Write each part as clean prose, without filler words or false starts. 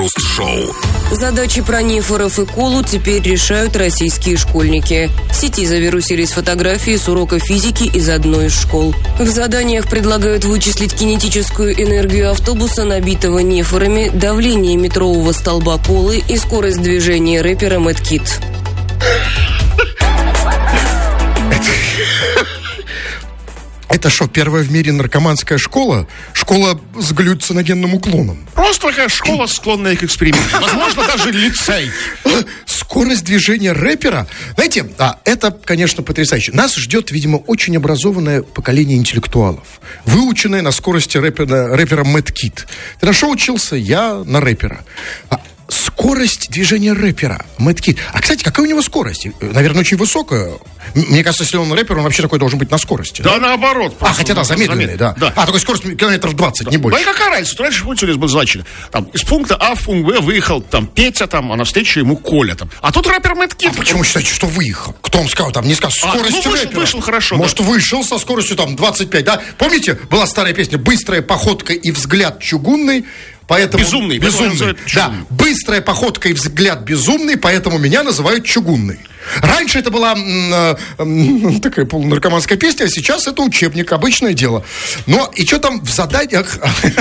Шоу. Задачи про нефоров и колу теперь решают российские школьники. В сети завирусились фотографии с урока физики из одной из школ. В заданиях предлагают вычислить кинетическую энергию автобуса, набитого нефорами, давление метрового столба колы и скорость движения рэпера Мэт Кид. Это что, первая в мире наркоманская школа? Школа с галлюциногенным уклоном. Просто такая школа, склонная к экспериментам. Возможно, даже лицей. Скорость движения рэпера? Знаете, это, конечно, потрясающе. Нас ждет, видимо, очень образованное поколение интеллектуалов, выученное на скорости рэпера Мэт Кид. Ты на что учился? Я на рэпера. Скорость движения рэпера Мэт Кид. А, кстати, какая у него скорость? Наверное, очень высокая. Мне кажется, если он рэпер, он вообще такой должен быть на скорости. Да, наоборот. Хотя да, замедленный, да. Такой скорость километров 20, не больше. Да и какая разница? Раньше, помните, у нас было значено. Там, из пункта А в пункт Б выехал там Петя, там, а навстречу ему Коля. Там. А тут рэпер Мэт Кид. А почему считаете, что выехал? Кто вам сказал? Там не сказал. Скорость рэпера. Вышел хорошо. Может, да. Вышел со скоростью там 25, да? Помните, была старая песня «Быстрая походка и взгляд чугунный». Поэтому безумный. Да, быстрая походка и взгляд безумный, поэтому меня называют чугунный. Раньше это была такая полунаркоманская песня, а сейчас это учебник, обычное дело. Но и что там в заданиях?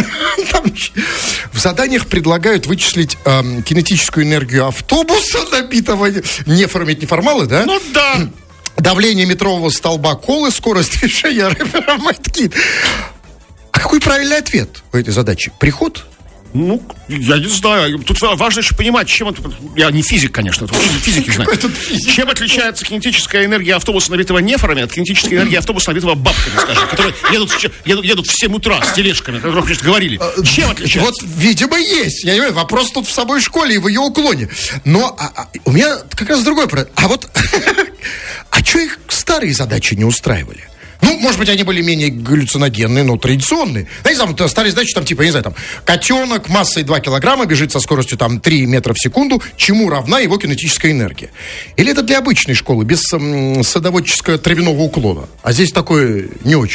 В заданиях предлагают вычислить кинетическую энергию автобуса, набитого нефорами, это неформалы, да? Ну да. Давление метрового столба колы, скорость движения рэпера Мэт Кид. А какой правильный ответ у этой задачи? Приход? Ну, я не знаю. Тут важно еще понимать, чем это... Я не физик, конечно, это физики знаю. Чем отличается кинетическая энергия автобуса, набитого нефорами, от кинетической энергии автобуса, набитого бабками, скажем, которые едут в 7 утра с тележками, о которых мы говорили. Чем отличается? Вот, видимо, есть. Я не знаю, вопрос тут в самой школе и в ее уклоне. Но у меня как раз другой вопрос. А что их старые задачи не устраивали? Ну, может быть, они были менее галлюциногенные, но традиционные. Знаете, там старые задачи, там, типа, я не знаю, там, котенок массой 2 килограмма бежит со скоростью, там, 3 метра в секунду, чему равна его кинетическая энергия? Или это для обычной школы, без садоводческого травяного уклона? А здесь такое не очень.